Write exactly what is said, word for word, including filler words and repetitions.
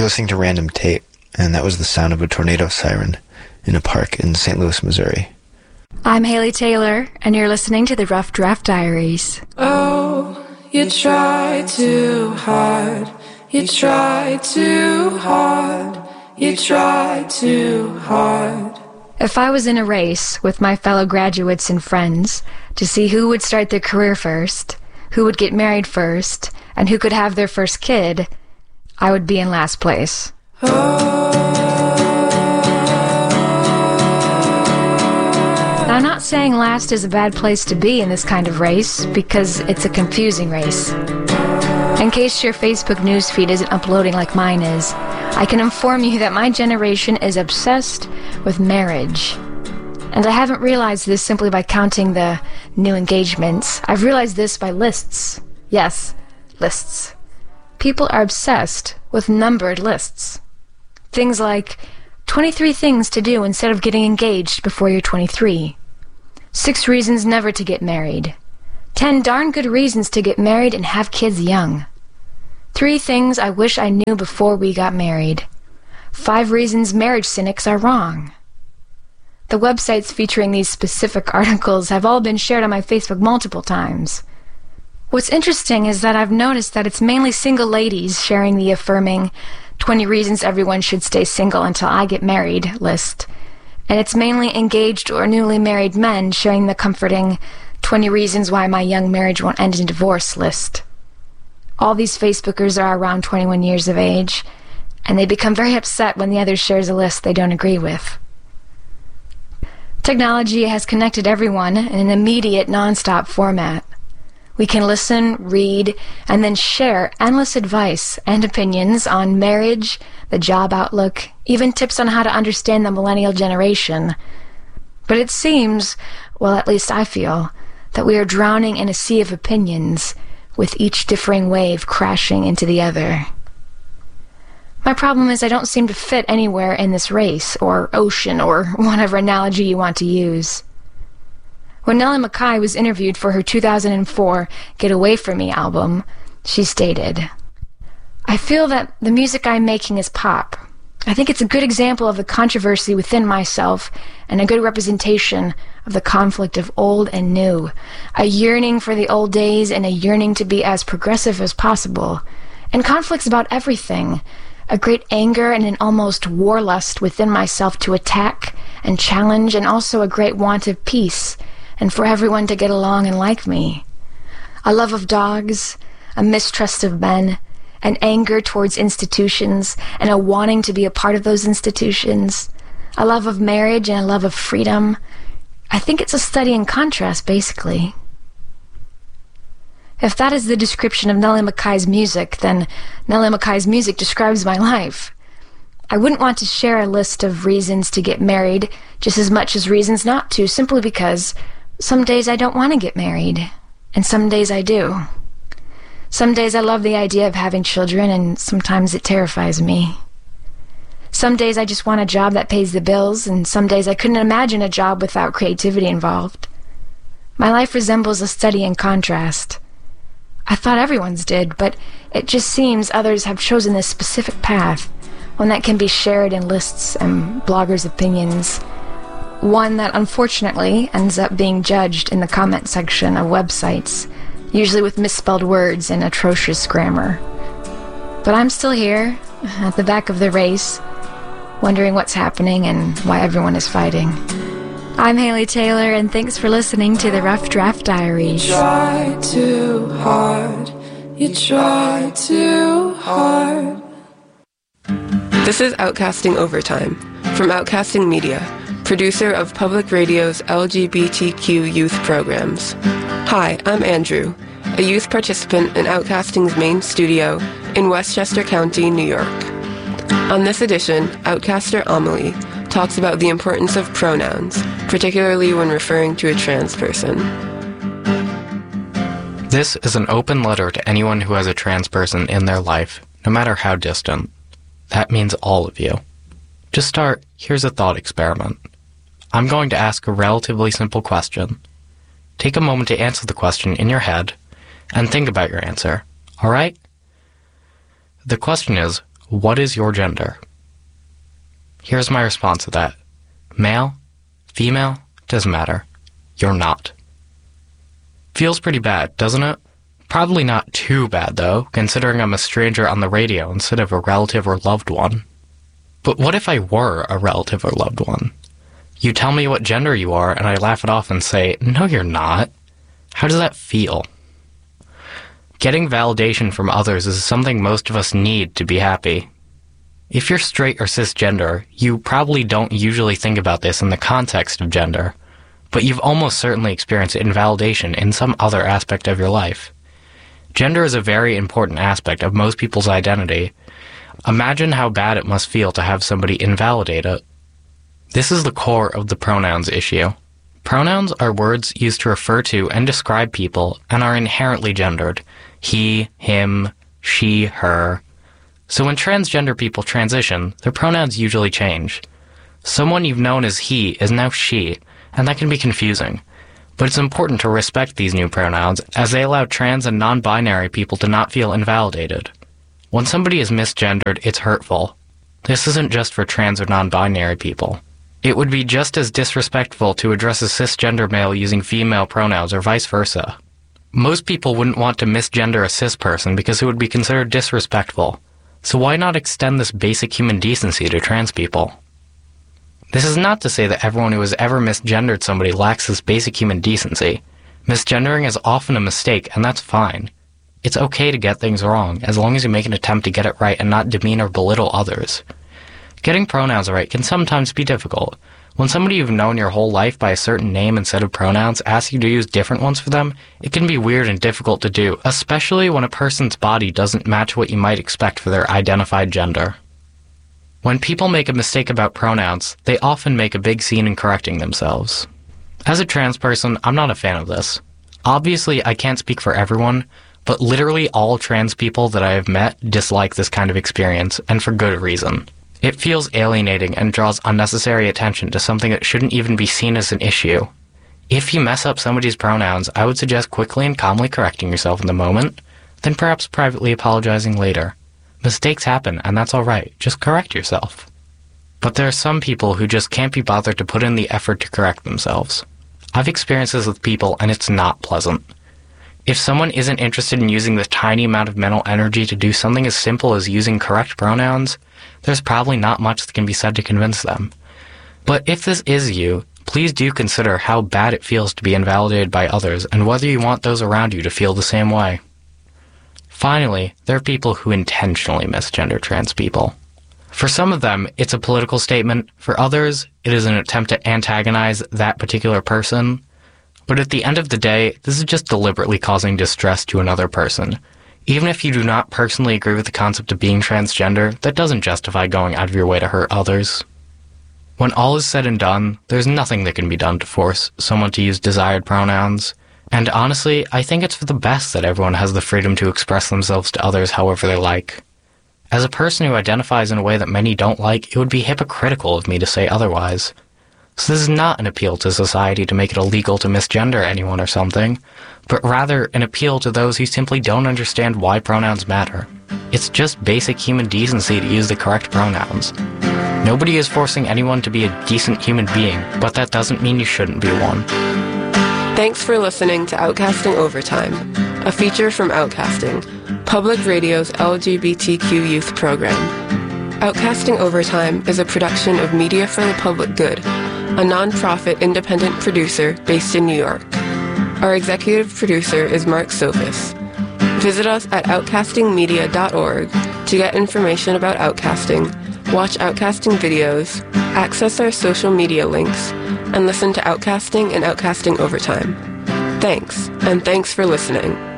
listening to random tape, and that was the sound of a tornado siren in a park in Saint Louis, Missouri. I'm Haley Taylor, and you're listening to the Rough Draft Diaries. Oh, you try too hard. You try too hard. You try too hard. If I was in a race with my fellow graduates and friends to see who would start their career first, who would get married first, and who could have their first kid, I would be in last place. Oh. Now, I'm not saying last is a bad place to be in this kind of race, because it's a confusing race. In case your Facebook newsfeed isn't uploading like mine is, I can inform you that my generation is obsessed with marriage. And I haven't realized this simply by counting the new engagements. I've realized this by lists. Yes, lists. People are obsessed with numbered lists. Things like twenty-three things to do instead of getting engaged before you're twenty-three. Six reasons never to get married. Ten darn good reasons to get married and have kids young. Three things I wish I knew before we got married. Five reasons marriage cynics are wrong. The websites featuring these specific articles have all been shared on my Facebook multiple times. What's interesting is that I've noticed that it's mainly single ladies sharing the affirming twenty reasons everyone should stay single until I get married list. And it's mainly engaged or newly married men sharing the comforting twenty reasons why my young marriage won't end in divorce list. All these Facebookers are around twenty-one years of age, and they become very upset when the other shares a list they don't agree with. Technology has connected everyone in an immediate, non-stop format. We can listen, read, and then share endless advice and opinions on marriage, the job outlook, even tips on how to understand the millennial generation. But it seems, well, at least I feel, that we are drowning in a sea of opinions, with each differing wave crashing into the other. My problem is I don't seem to fit anywhere in this race, or ocean, or whatever analogy you want to use. When Nellie McKay was interviewed for her two thousand four Get Away From Me album, she stated, "I feel that the music I'm making is pop. I think it's a good example of the controversy within myself and a good representation of the conflict of old and new, a yearning for the old days and a yearning to be as progressive as possible, and conflicts about everything, a great anger and an almost warlust within myself to attack and challenge, and also a great want of peace and for everyone to get along and like me. A love of dogs, a mistrust of men, an anger towards institutions, and a wanting to be a part of those institutions, a love of marriage and a love of freedom. I think it's a study in contrast, basically." If that is the description of Nellie McKay's music, then Nellie McKay's music describes my life. I wouldn't want to share a list of reasons to get married just as much as reasons not to, simply because some days I don't want to get married, and some days I do. Some days I love the idea of having children, and sometimes it terrifies me. Some days I just want a job that pays the bills, and some days I couldn't imagine a job without creativity involved. My life resembles a study in contrast. I thought everyone's did, but it just seems others have chosen this specific path, one that can be shared in lists and bloggers' opinions, one that unfortunately ends up being judged in the comment section of websites, usually with misspelled words and atrocious grammar. But I'm still here, at the back of the race, wondering what's happening and why everyone is fighting. I'm Haley Taylor, and thanks for listening to the Rough Draft Diaries. You try too hard. You try too hard. This is Outcasting Overtime from Outcasting Media, producer of Public Radio's L G B T Q youth programs. Hi, I'm Andrew, a youth participant in Outcasting's main studio in Westchester County, New York. On this edition, Outcaster Amelie talks about the importance of pronouns, particularly when referring to a trans person. This is an open letter to anyone who has a trans person in their life, no matter how distant. That means all of you. To start, here's a thought experiment. I'm going to ask a relatively simple question. Take a moment to answer the question in your head, and think about your answer, alright? The question is, what is your gender? Here's my response to that. Male, female, doesn't matter. You're not. Feels pretty bad, doesn't it? Probably not too bad, though, considering I'm a stranger on the radio instead of a relative or loved one. But what if I were a relative or loved one? You tell me what gender you are, and I laugh it off and say, no, you're not. How does that feel? Getting validation from others is something most of us need to be happy. If you're straight or cisgender, you probably don't usually think about this in the context of gender, but you've almost certainly experienced invalidation in some other aspect of your life. Gender is a very important aspect of most people's identity. Imagine how bad it must feel to have somebody invalidate it. This is the core of the pronouns issue. Pronouns are words used to refer to and describe people and are inherently gendered. He, him, she, her. So when transgender people transition, their pronouns usually change. Someone you've known as he is now she, and that can be confusing. But it's important to respect these new pronouns as they allow trans and non-binary people to not feel invalidated. When somebody is misgendered, it's hurtful. This isn't just for trans or non-binary people. It would be just as disrespectful to address a cisgender male using female pronouns or vice versa. Most people wouldn't want to misgender a cis person because it would be considered disrespectful. So why not extend this basic human decency to trans people? This is not to say that everyone who has ever misgendered somebody lacks this basic human decency. Misgendering is often a mistake, and that's fine. It's okay to get things wrong, as long as you make an attempt to get it right and not demean or belittle others. Getting pronouns right can sometimes be difficult. When somebody you've known your whole life by a certain name and set of pronouns asks you to use different ones for them, it can be weird and difficult to do, especially when a person's body doesn't match what you might expect for their identified gender. When people make a mistake about pronouns, they often make a big scene in correcting themselves. As a trans person, I'm not a fan of this. Obviously, I can't speak for everyone, but literally all trans people that I have met dislike this kind of experience, and for good reason. It feels alienating and draws unnecessary attention to something that shouldn't even be seen as an issue. If you mess up somebody's pronouns, I would suggest quickly and calmly correcting yourself in the moment, then perhaps privately apologizing later. Mistakes happen, and that's alright. Just correct yourself. But there are some people who just can't be bothered to put in the effort to correct themselves. I've experienced this with people, and it's not pleasant. If someone isn't interested in using the tiny amount of mental energy to do something as simple as using correct pronouns, there's probably not much that can be said to convince them. But if this is you, please do consider how bad it feels to be invalidated by others and whether you want those around you to feel the same way. Finally, there are people who intentionally misgender trans people. For some of them, it's a political statement. For others, it is an attempt to antagonize that particular person. But at the end of the day, this is just deliberately causing distress to another person. Even if you do not personally agree with the concept of being transgender, that doesn't justify going out of your way to hurt others. When all is said and done, there's nothing that can be done to force someone to use desired pronouns. And honestly, I think it's for the best that everyone has the freedom to express themselves to others however they like. As a person who identifies in a way that many don't like, it would be hypocritical of me to say otherwise. So this is not an appeal to society to make it illegal to misgender anyone or something, but rather an appeal to those who simply don't understand why pronouns matter. It's just basic human decency to use the correct pronouns. Nobody is forcing anyone to be a decent human being, but that doesn't mean you shouldn't be one. Thanks for listening to Outcasting Overtime, a feature from Outcasting, Public Radio's L G B T Q youth program. Outcasting Overtime is a production of Media for the Public Good, a non-profit independent producer based in New York. Our executive producer is Mark Sophis. Visit us at outcasting media dot org to get information about Outcasting, watch Outcasting videos, access our social media links, and listen to Outcasting and Outcasting Overtime. Thanks, and thanks for listening.